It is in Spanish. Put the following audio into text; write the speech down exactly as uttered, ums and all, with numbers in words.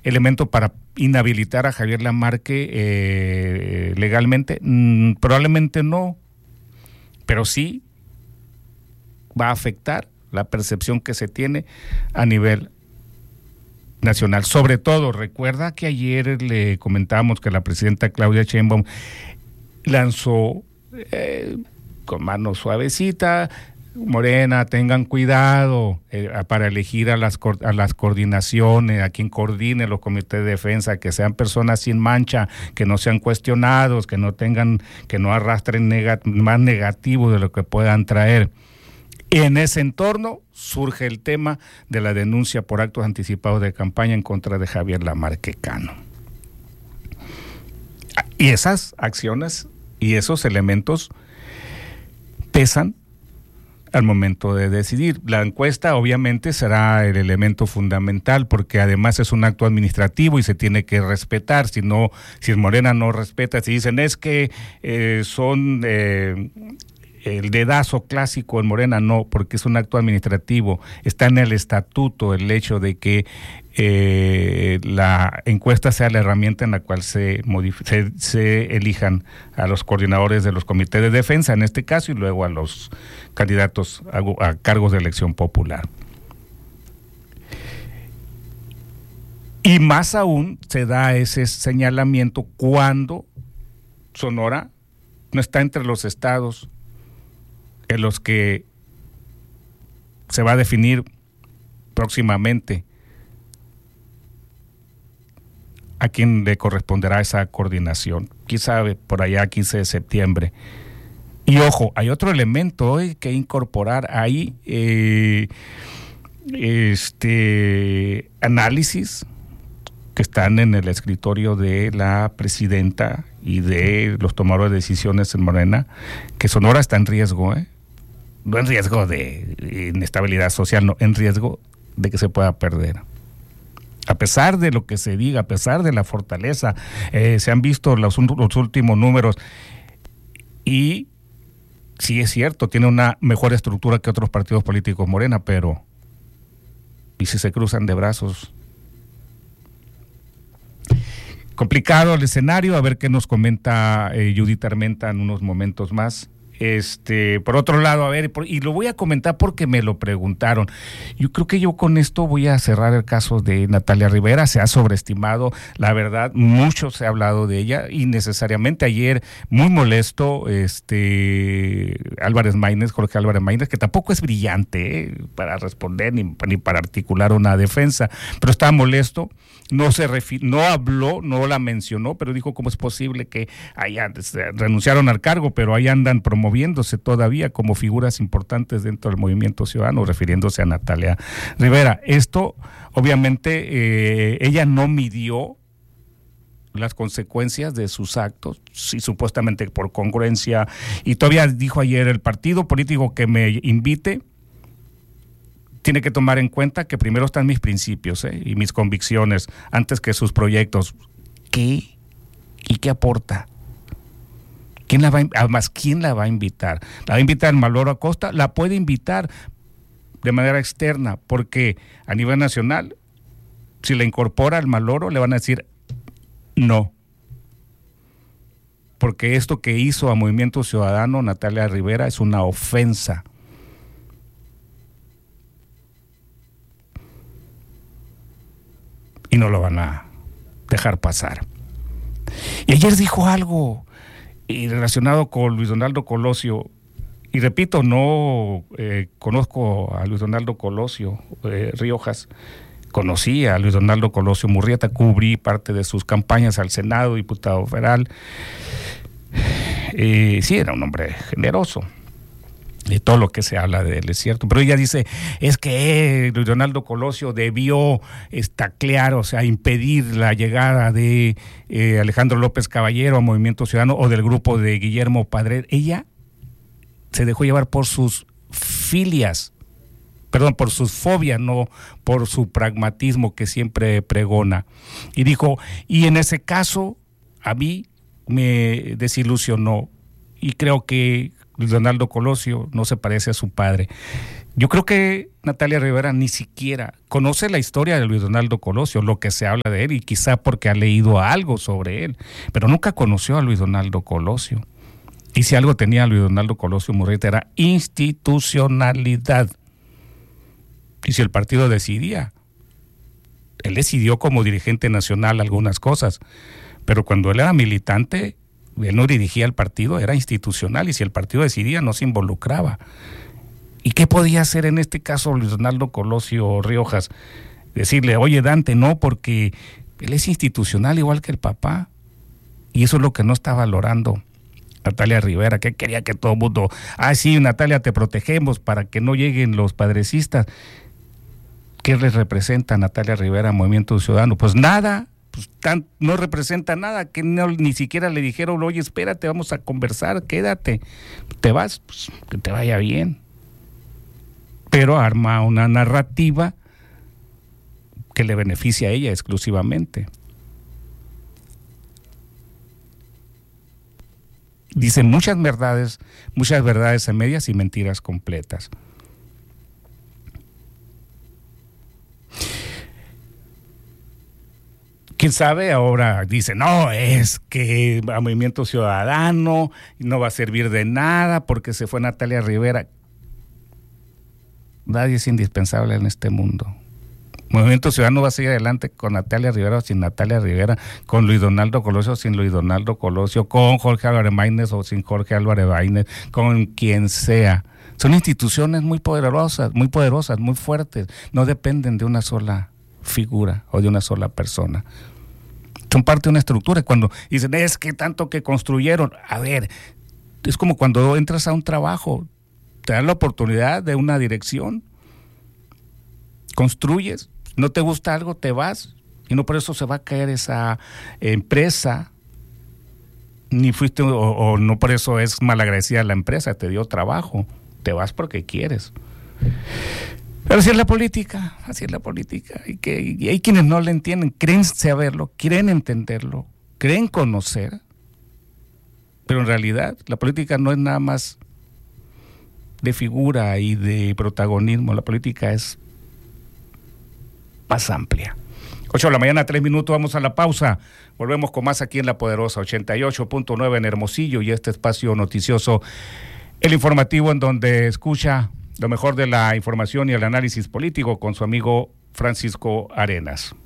elemento para inhabilitar a Javier Lamarque eh, legalmente? Mm, probablemente no, pero sí va a afectar la percepción que se tiene a nivel nacional. Sobre todo, recuerda que ayer le comentábamos que la presidenta Claudia Sheinbaum lanzó eh, con mano suavecita: Morena, tengan cuidado eh, para elegir a las, a las coordinaciones, a quien coordine los comités de defensa, que sean personas sin mancha, que no sean cuestionados, que no tengan, que no arrastren nega, más negativo de lo que puedan traer. Y en ese entorno surge el tema de la denuncia por actos anticipados de campaña en contra de Javier Lamarque Cano. Y esas acciones y esos elementos pesan al momento de decidir. La encuesta obviamente será el elemento fundamental, porque además es un acto administrativo y se tiene que respetar. Si no, si Morena no respeta, si dicen es que eh, son eh, el dedazo clásico en Morena, no, porque es un acto administrativo. Está en el estatuto el hecho de que eh, la encuesta sea la herramienta en la cual se, modif- se, se elijan a los coordinadores de los comités de defensa, en este caso, y luego a los candidatos a, a cargos de elección popular. Y más aún se da ese señalamiento cuando Sonora no está entre los estados en los que se va a definir próximamente a quién le corresponderá esa coordinación, quizá por allá quince de septiembre. Y ojo, hay otro elemento hoy que incorporar ahí, eh, este análisis que están en el escritorio de la presidenta y de los tomadores de decisiones en Morena, que Sonora está en riesgo, ¿eh? No en riesgo de inestabilidad social, no, en riesgo de que se pueda perder. A pesar de lo que se diga, a pesar de la fortaleza, eh, se han visto los, los últimos números y sí es cierto, tiene una mejor estructura que otros partidos políticos Morena, pero ¿y si se cruzan de brazos? Complicado el escenario, a ver qué nos comenta eh, Judith Armenta en unos momentos más. Este, por otro lado, a ver, por, y lo voy a comentar porque me lo preguntaron. Yo creo que yo con esto voy a cerrar el caso de Natalia Rivera. Se ha sobreestimado, la verdad, mucho se ha hablado de ella, innecesariamente. Ayer, muy molesto, este Álvarez Maínez, Jorge Álvarez Maínez, que tampoco es brillante ¿eh? para responder ni, ni para articular una defensa, pero estaba molesto. No se refi- no habló, no la mencionó, pero dijo cómo es posible que allá renunciaron al cargo, pero ahí andan promoviéndose todavía como figuras importantes dentro del movimiento ciudadano, refiriéndose a Natalia Rivera. Esto, obviamente, eh, ella no midió las consecuencias de sus actos, sí, supuestamente por congruencia, y todavía dijo ayer: el partido político que me invite tiene que tomar en cuenta que primero están mis principios ¿eh? y mis convicciones antes que sus proyectos. ¿Qué? ¿Y qué aporta? ¿Quién la va a, además, ¿quién la va a invitar? ¿La va a invitar Maloro Acosta? La puede invitar de manera externa, porque a nivel nacional, si la incorpora al Maloro, le van a decir no. Porque esto que hizo a Movimiento Ciudadano Natalia Rivera es una ofensa. Y no lo van a dejar pasar. Y ayer dijo algo y relacionado con Luis Donaldo Colosio, y repito, no eh, conozco a Luis Donaldo Colosio eh, Riojas, conocí a Luis Donaldo Colosio Murrieta, cubrí parte de sus campañas al Senado, diputado federal. Eh, sí, era un hombre generoso. Y todo lo que se habla de él es cierto, pero ella dice, es que Luis Donaldo Colosio debió estaclear, o sea, impedir la llegada de eh, Alejandro López Caballero a Movimiento Ciudadano o del grupo de Guillermo Padret. Ella se dejó llevar por sus filias, perdón, por sus fobias, no por su pragmatismo que siempre pregona. Y dijo, y en ese caso, a mí me desilusionó, y creo que Luis Donaldo Colosio no se parece a su padre. Yo creo que Natalia Rivera ni siquiera conoce la historia de Luis Donaldo Colosio, lo que se habla de él, y quizá porque ha leído algo sobre él, pero nunca conoció a Luis Donaldo Colosio. Y si algo tenía Luis Donaldo Colosio Murrieta era institucionalidad. Y si el partido decidía, él decidió como dirigente nacional algunas cosas, pero cuando él era militante, él no dirigía el partido, era institucional, y si el partido decidía, no se involucraba. ¿Y qué podía hacer en este caso Luis Donaldo Colosio Riojas? Decirle, oye Dante, no, porque él es institucional igual que el papá. Y eso es lo que no está valorando Natalia Rivera, que quería que todo el mundo, ah sí, Natalia, te protegemos para que no lleguen los padrecistas. ¿Qué les representa Natalia Rivera a Movimiento Ciudadano? Pues nada, pues tan, no representa nada, que no, ni siquiera le dijeron, oye, espérate, vamos a conversar, quédate, te vas, pues que te vaya bien. Pero arma una narrativa que le beneficia a ella exclusivamente. Dicen muchas verdades, muchas verdades en medias y mentiras completas. ¿Quién sabe? Ahora dice, no, es que a Movimiento Ciudadano no va a servir de nada porque se fue Natalia Rivera. Nadie es indispensable en este mundo. Movimiento Ciudadano va a seguir adelante con Natalia Rivera o sin Natalia Rivera, con Luis Donaldo Colosio o sin Luis Donaldo Colosio, con Jorge Álvarez Maínez o sin Jorge Álvarez Maínez, con quien sea. Son instituciones muy poderosas, muy poderosas, muy fuertes. No dependen de una sola figura o de una sola persona. Son parte de una estructura. Cuando dicen, es que tanto que construyeron. A ver, es como cuando entras a un trabajo, te dan la oportunidad de una dirección, construyes, no te gusta algo, te vas, y no por eso se va a caer esa empresa, ni fuiste, o, o no por eso es malagradecida la empresa, te dio trabajo, te vas porque quieres. Pero así es la política, así es la política, y, que, y hay quienes no le entienden, creen saberlo, quieren entenderlo, creen conocer, pero en realidad la política no es nada más de figura y de protagonismo, la política es más amplia. ocho de la mañana, tres minutos, vamos a la pausa. Volvemos con más aquí en La Poderosa, ochenta y ocho punto nueve en Hermosillo, y este espacio noticioso, el informativo, en donde escucha lo mejor de la información y el análisis político con su amigo Francisco Arenas.